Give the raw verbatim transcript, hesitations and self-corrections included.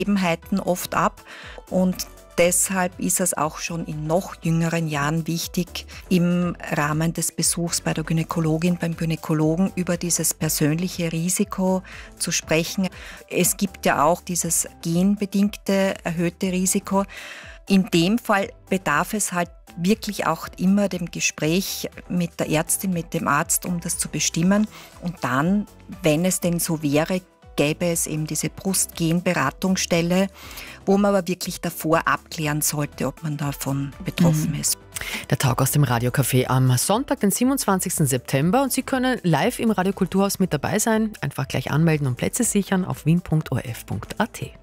Gegebenheiten oft ab und deshalb ist es auch schon in noch jüngeren Jahren wichtig, im Rahmen des Besuchs bei der Gynäkologin, beim Gynäkologen über dieses persönliche Risiko zu sprechen. Es gibt ja auch dieses genbedingte erhöhte Risiko. In dem Fall bedarf es halt wirklich auch immer dem Gespräch mit der Ärztin, mit dem Arzt, um das zu bestimmen. Und dann, wenn es denn so wäre, gäbe es eben diese Brustgenberatungsstelle, wo man aber wirklich davor abklären sollte, ob man davon betroffen Mhm. ist. Der Tag aus dem Radiocafé am Sonntag, den siebenundzwanzigsten September. Und Sie können live im Radio Kulturhaus mit dabei sein. Einfach gleich anmelden und Plätze sichern auf wien punkt o r f punkt a t.